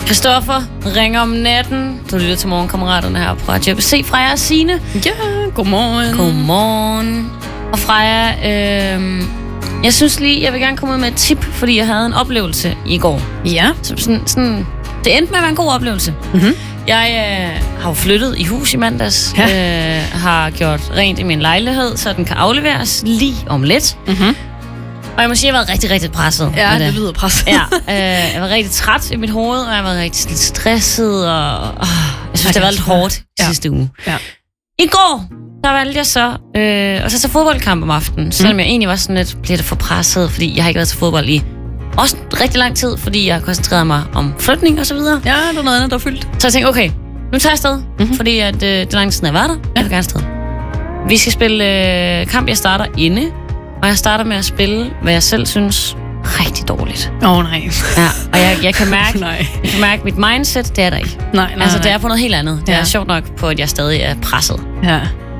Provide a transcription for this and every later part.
Christoffer ringer om natten. Du lytter til Morgenkammeraterne her på Radio ABC. Freja og Signe. Ja, godmorgen. Godmorgen. Og Freja, jeg synes lige, jeg vil gerne komme ud med et tip, fordi jeg havde en oplevelse i går. Ja. Sådan, det endte med at være en god oplevelse. Mm-hmm. Jeg har jo flyttet i hus i mandags. Ja. Har gjort rent i min lejlighed, så den kan afleveres lige om lidt. Mm-hmm. Og jeg må sige, at jeg har været rigtig, rigtig presset. Ja, det lyder presset. Ja, jeg var rigtig træt i mit hoved, og jeg var rigtig stresset, og jeg synes, det var lidt hårdt sidste uge. Ja. I går, der valgte jeg så at tage fodboldkamp om aftenen, selvom jeg egentlig var sådan lidt, bliver det for presset, fordi jeg har ikke været til fodbold i også rigtig lang tid, fordi jeg koncentrerede mig om flytning og så videre. Ja, der er noget andet, der er fyldt. Så jeg tænkte, okay, nu tager jeg afsted, fordi at, det er lang tid siden, jeg var der. Jeg vil gerne afsted. Vi skal spille kamp, jeg starter inde, og jeg starter med at spille, hvad jeg selv synes rigtig dårligt. Nej. Ja, og jeg kan mærke mit mindset, det er der ikke. Nej. Altså, det er på noget helt andet. Det er sjovt nok på, at jeg stadig er presset. Ja.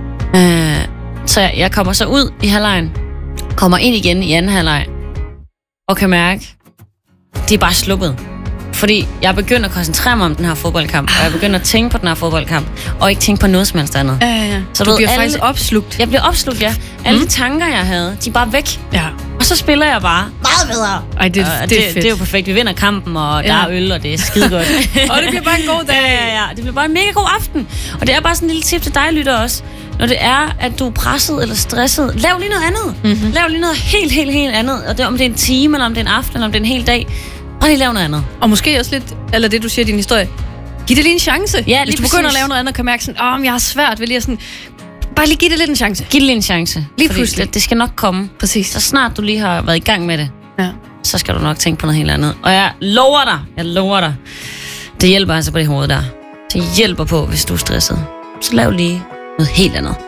Så jeg kommer så ud i halvlejen, kommer ind igen i anden halvleg, og kan mærke, det er bare sluppet. Fordi jeg begynder at koncentrere mig om den her fodboldkamp, og jeg begynder at tænke på den her fodboldkamp, og ikke tænke på noget som helst andet. Ja. Så du bliver faktisk opslugt. Jeg bliver opslugt, ja. Alle de tanker, jeg havde, de er bare væk. Ja. Og så spiller jeg bare meget bedre. Ej, det er fedt. Det er jo perfekt. Vi vinder kampen, og der er øl, og det er skide godt. Og det bliver bare en god dag. Ja. Det bliver bare en mega god aften. Og det er bare sådan en lille tip til dig, lytter også. Når det er, at du er presset eller stresset, lav lige noget andet. Mm-hmm. Lav lige noget helt andet. Og det, om det er en time, eller om det er en aften, eller om det er en hel dag. Bare lige lav noget andet. Og måske også lidt, eller det du siger i din historie, giv det lige en chance. Ja, hvis du begynder at lave noget andet, kan mærke sådan, jeg har svært ved lige at sådan, bare lige give det lidt en chance. Giv det lige en chance. Lige pludselig. Det skal nok komme. Præcis. Så snart du lige har været i gang med det, så skal du nok tænke på noget helt andet. Og jeg lover dig, det hjælper altså på det hoved der. Det hjælper på, hvis du er stresset. Så lav lige noget helt andet.